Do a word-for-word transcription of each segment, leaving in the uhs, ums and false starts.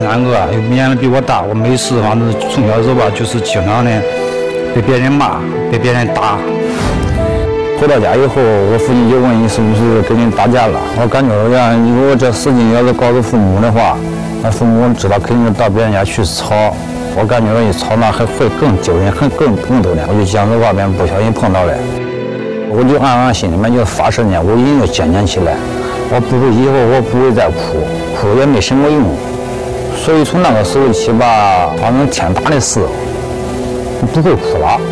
两个又年龄比我大，我没事，反正从小时候吧，就是经常的被别人骂，被别人打。回到家以后，我父亲就问你是不是跟人打架了？我感觉呀，如果这事情要是告诉父母的话，那父母知道肯定到别人家去吵。我感觉一吵那还会更丢人，很更更多呢。我就讲在外边不小心碰到了，我就暗暗心里面就发誓呢，我一定要坚强起来。我不会以后我不会再哭，哭也没什么用。所以从那个时候起吧，反正天大的事，不会哭了。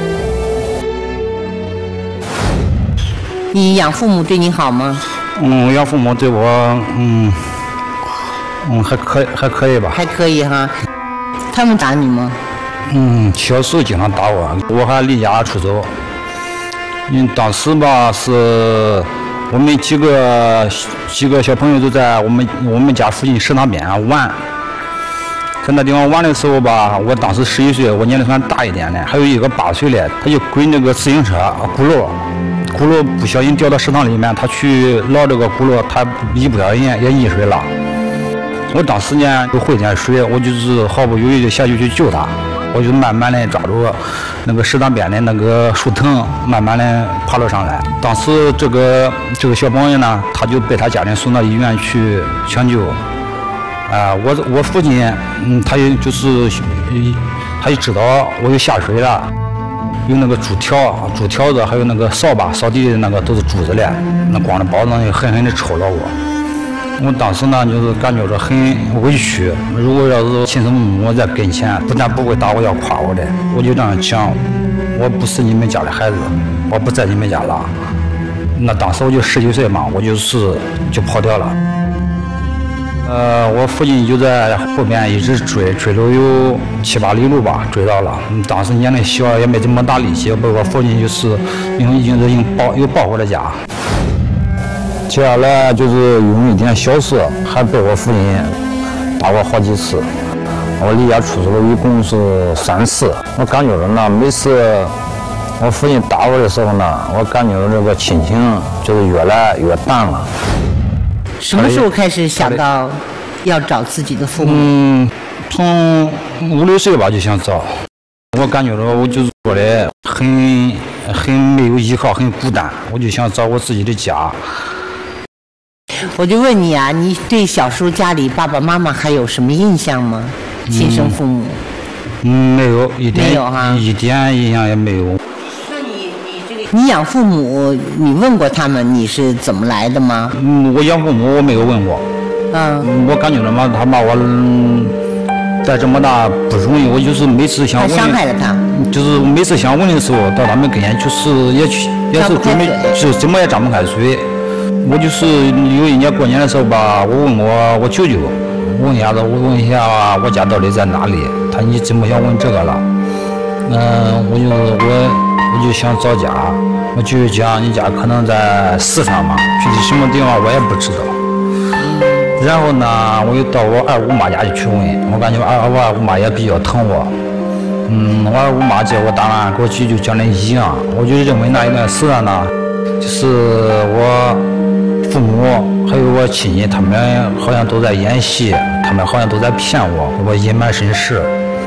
你养父母对你好吗？ 嗯，我养父母对我，嗯，嗯，还可以，还可以吧。 还可以哈。他们打你吗？ 嗯，小时候经常打我，我还离家出走。因为当时吧，是我们几个几个小朋友都在我们我们家附近食堂边上玩。在那地方玩的时候吧，我当时十一岁，我年龄算大一点的，还有一个八岁的，他就滚那个自行车轱辘，轱辘不小心掉到食堂里面，他去捞这个轱辘，他一不小心也溺水了。我当时呢就会点水，我就是毫不犹豫的下去去救他，我就慢慢的抓住那个食堂边的那个树藤，慢慢的爬了上来。当时这个这个小朋友呢，他就被他家人送到医院去抢救。啊、呃，我我父亲，嗯，他也就是，他就知道我又下水了，用那个竹条、竹条子，还有那个扫把扫地的那个都是竹子的，那光着包子就狠狠地抽了我。我当时呢，就是感觉着很委屈。如果要是亲生父母在跟前，不但不会打我，要夸我的，我就这样想，我不是你们家的孩子，我不在你们家了。那当时我就十九岁嘛，我就是就跑掉了。呃，我父亲就在后边一直追，追了有七八里路吧，追到了。当时年龄小，也没这么大力气，被我父亲就是用已经是用抱又抱回了家。接下来就是用一点小事，还被我父亲打过好几次。我离家出走了一共是三次。我感觉着呢，每次我父亲打我的时候呢，我感觉这个亲情就是越来越淡了。 什么时候开始想到要找自己的父母？ 嗯，从五六岁吧就想找。我感觉着我就是过得很很没有依靠，很孤单，我就想找我自己的家。 我就问你啊，你对小时候家里爸爸妈妈还有什么印象吗？亲生父母？ 嗯，没有，一点没有哈， 一点印象也没有。 你养父母，你问过他们你是怎么来的吗？ 嗯，我养父母我没有问过。 嗯， 我感觉着嘛，他把我在这么大不容易，我就是每次想问， 他伤害了他， 就是每次想问的时候，到他们跟前就是也去也是准备，就怎么也张不开嘴。我就是有一年过年的时候吧，我问我我舅舅，问一下子，我问一下我家到底在哪里？他你怎么想问这个了？嗯，我就我。我就想找家，我舅舅讲你家可能在四川嘛，具体什么地方我也不知道。然后呢，我又到我二姑妈家去问，我感觉二我二姑妈也比较疼我。嗯，我二姑妈接我答案跟我舅舅讲的一样，我就认为那一段时间呢，就是我父母还有我亲戚，他们好像都在演戏，他们好像都在骗我，我隐瞒身世。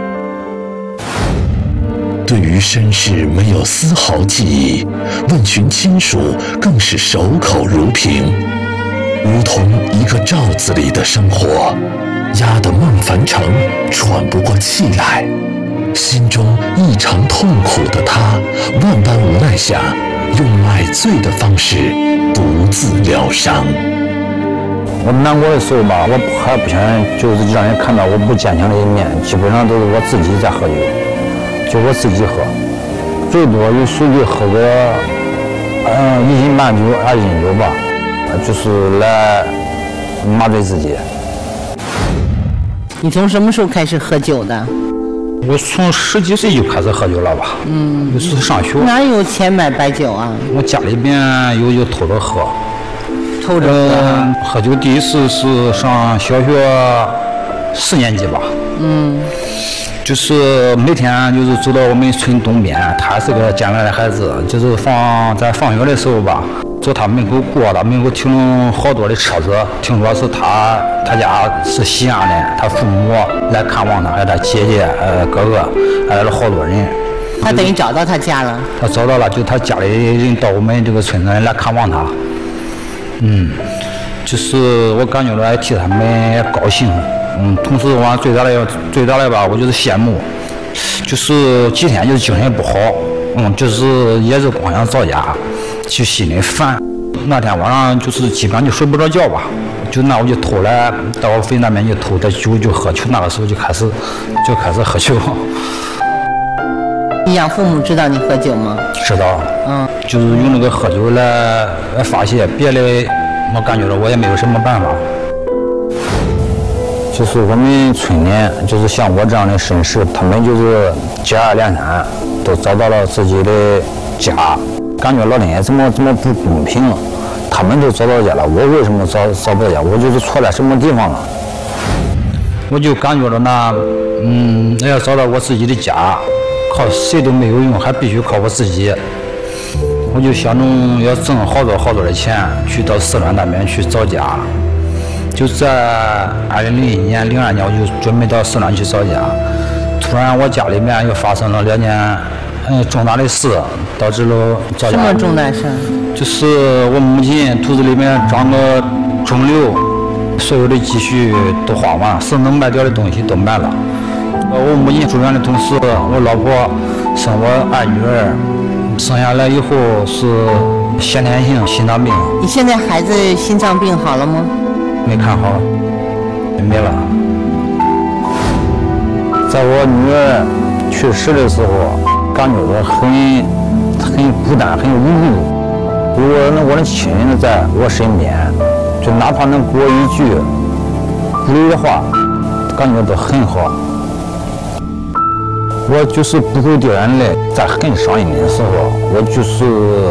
对于身世没有丝毫记忆，问询亲属更是守口如瓶，如同一个罩子里的生活，压得孟凡成喘不过气来。心中异常痛苦的他，万般无奈下，用买醉的方式独自疗伤。 我难过的时候吧，我还不想就是让人看到我不坚强的一面，基本上都是我自己在喝酒。就我自己喝，最多有时就喝个，嗯，一斤半酒、二斤酒吧，就是来麻醉自己。 你从什么时候开始喝酒的？ 我从十几岁就开始喝酒了吧？嗯，就是上学。 哪有钱买白酒啊？ 我家里边有有偷着喝。 偷着喝、 呃。喝酒第一次是上小学四年级吧。嗯。就是每天就是走到我们村东边，他是个捡来的孩子，就是放在放学的时候吧， 走他门口过了，门口停了好多的车子，听说是他他家是西安的，他父母来看望他，还有他姐姐、呃哥哥，还来了好多人。 他等于找到他家了。 他找到了，就他家里人到我们这个村子来看望他。嗯，就是我感觉到也替他们也高兴。嗯，同时我最大的最大的吧，我就是羡慕，就是几天就是精神不好，嗯，就是也是光想找家，就心里烦。那天晚上就是基本上就睡不着觉吧，就那我就偷来到我坟那边就偷点酒就喝酒，那个时候就开始就开始喝酒。 你养父母知道你喝酒吗？ 知道， 嗯， 就是用那个喝酒来来发泄，别的我感觉到我也没有什么办法。就是我们村里，就是像我这样的绅士，他们就是接二连三都找到了自己的家，感觉老天爷怎么怎么不公平？他们都找到家了，我为什么找找不到家？我就是错在什么地方了？我就感觉到那，嗯，要找到我自己的家，靠谁都没有用，还必须靠我自己。我就想着要挣好多好多的钱，去到四川那边去找家。就在二零零一年、零二年，我就准备到四川去找家。突然，我家里面又发生了两件嗯重大的事，导致了找家。 什么重大事？ 就是我母亲肚子里面长个肿瘤，所有的积蓄都花完，是能卖掉的东西都卖了。我母亲住院的同时，我老婆生我二女儿，生下来以后是先天性心脏病。 你现在孩子心脏病好了吗？ 没看好，没了。在我女儿去世的时候，感觉到很很孤单，很无助。如果那我的亲人在我身边，就哪怕能给我一句鼓励的话，感觉到很好。我就是不会掉眼泪，在很伤心的时候，我就是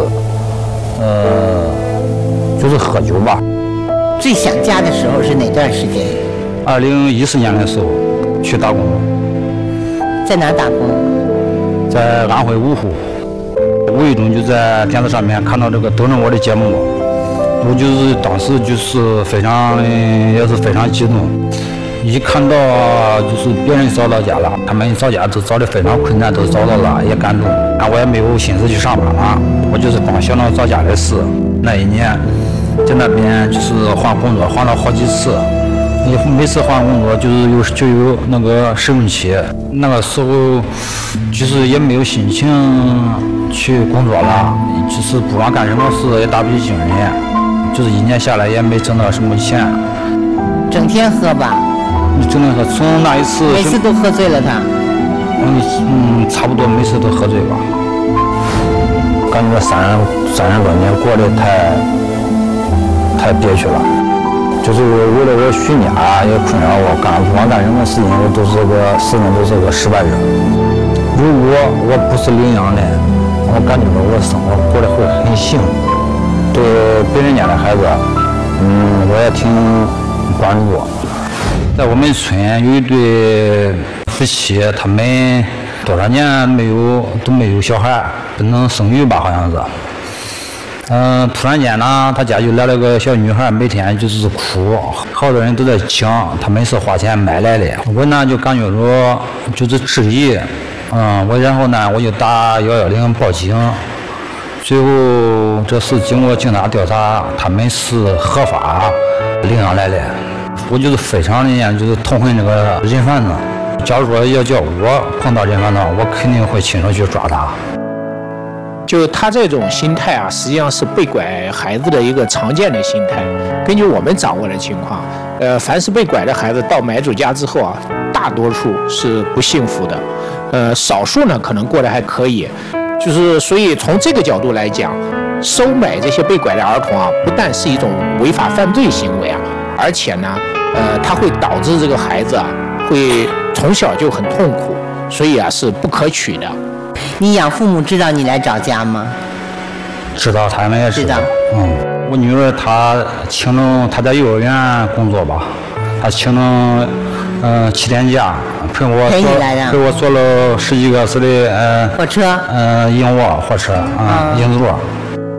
呃，就是喝酒吧。 最想家的时候是哪段时间？ 二零一四年的时候去打工， 在哪儿打工？ 在安徽芜湖。无意中就在电视上面看到这个都能我的节目，我就是当时就是非常也是非常激动。一看到就是别人找到家了，他们找家都找得非常困难，都找到了，也感动。啊，我也没有心思去上班了，我就是光想到找家的事。那一年在那边就是换工作，换了好几次。每次换工作就是有就有那个试用期，那个时候就是也没有心情去工作了，就是不管干什么事也打不起精神，就是一年下来也没挣到什么钱。 整天喝吧？ 你整天喝，从那一次每次都喝醉了他？ 嗯嗯，差不多每次都喝醉吧。感觉三三十多年过得太太憋屈了。就是为了我许家也困扰我，干不管干什么事情，我都是个始终都是个失败者。如果我不是领养的，我感觉到我生活过得会很幸福。对别人家的孩子，嗯，我也挺关注。在我们村有一对夫妻，他们多少年没有都没有小孩，不能生育吧，好像是。嗯，突然间呢，他家就来了个小女孩，每天就是哭，好多人都在讲他们是花钱买来的。我呢就感觉说就是质疑，嗯，我然后呢我就打幺幺零报警，最后这事经过警察调查，他们是合法领养来的。我就是非常的就是痛恨这个人贩子。假如说要叫我碰到人贩子，我肯定会亲手去抓他。 就他这种心态啊，实际上是被拐孩子的一个常见的心态。根据我们掌握的情况，呃，凡是被拐的孩子到买主家之后啊，大多数是不幸福的，呃，少数呢可能过得还可以。就是所以从这个角度来讲，收买这些被拐的儿童啊，不但是一种违法犯罪行为啊，而且呢，呃，它会导致这个孩子啊，会从小就很痛苦，所以啊是不可取的。 你养父母知道你来找家吗？ 知道，他们也知道。 知道嗯，我女儿她请了，她在幼儿园工作吧，她请了呃七天假，陪我陪你坐来的陪我坐了十几个次的呃火车。 呃硬卧火车啊、 嗯硬座。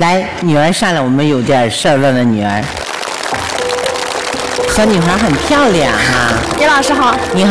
来，女儿上来，我们有点事儿问问女儿。何女孩很漂亮哈、啊。 李老师好。 你好。